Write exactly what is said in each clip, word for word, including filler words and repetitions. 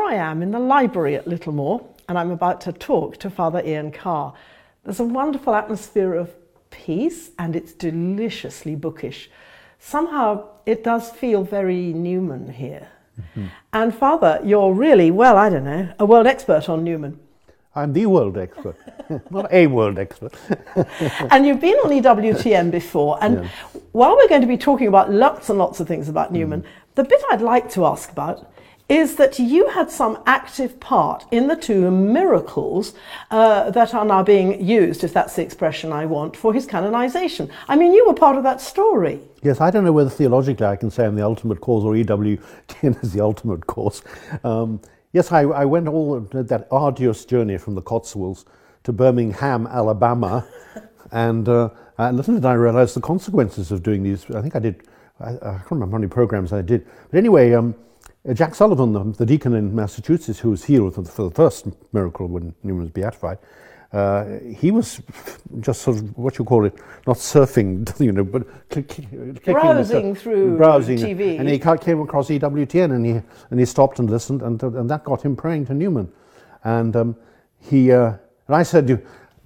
I am in the library at Littlemore, and I'm about to talk to Father Ian Carr. There's a wonderful atmosphere of peace, and it's deliciously bookish. Somehow it does feel very Newman here. Mm-hmm. And Father, you're really, well, I don't know, a world expert on Newman. I'm the world expert, not a world expert. And you've been on E W T N before, and yeah. While we're going to be talking about lots and lots of things about Newman, mm. the bit I'd like to ask about is that you had some active part in the two miracles uh, that are now being used, if that's the expression I want, for his canonization. I mean, you were part of that story. Yes, I don't know whether theologically I can say I'm the ultimate cause or E W T N is the ultimate cause. Um, yes, I, I went all that arduous journey from the Cotswolds to Birmingham, Alabama, and uh, little did I realize the consequences of doing these. I think I did, I, I can't remember how many programs I did. But anyway, um, Jack Sullivan, the, the deacon in Massachusetts who was healed for the, for the first miracle when Newman was beatified, uh, he was just sort of, what you call it, not surfing, you know, but click, clicking browsing the, through browsing, T V. And he came across E W T N and he and he stopped and listened, and and that got him praying to Newman. And um, he uh, and I said,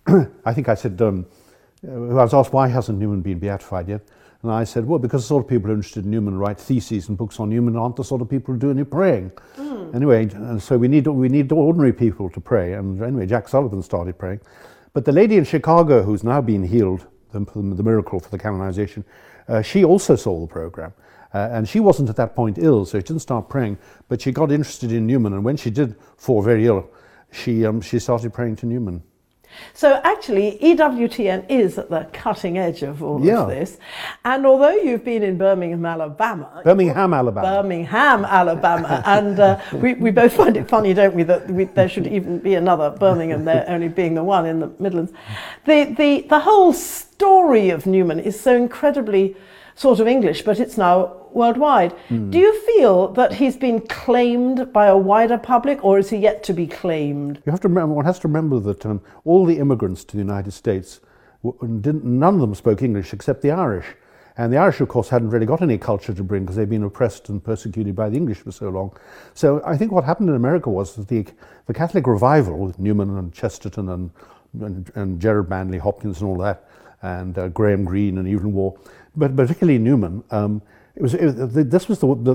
I think I said, um, I was asked why hasn't Newman been beatified yet? And I said, well, because the sort of people who are interested in Newman write theses and books on Newman aren't the sort of people who do any praying. Mm. Anyway, and so we need we need ordinary people to pray. And anyway, Jack Sullivan started praying. But the lady in Chicago who's now been healed, the, the miracle for the canonization, uh, she also saw the program. Uh, and she wasn't at that point ill, so she didn't start praying. But she got interested in Newman, and when she did fall very ill, she um, she started praying to Newman. So actually, E W T N is at the cutting edge of all yeah. of this. And although you've been in Birmingham, Alabama... Birmingham, Alabama. Birmingham, Alabama. and uh, we, we both find it funny, don't we, that we, there should even be another Birmingham, there only being the one in the Midlands. The, the, the whole story of Newman is so incredibly sort of English, but it's now worldwide. Mm. Do you feel that he's been claimed by a wider public, or is he yet to be claimed? You have to remember, one has to remember that um, all the immigrants to the United States, didn't, none of them spoke English except the Irish. And the Irish, of course, hadn't really got any culture to bring because they'd been oppressed and persecuted by the English for so long. So I think what happened in America was that the, the Catholic revival with Newman and Chesterton and, and, and Gerard Manley Hopkins and all that, and uh, Graham Greene and Evelyn Waugh, but particularly Newman, um, It was, it, this was the, the,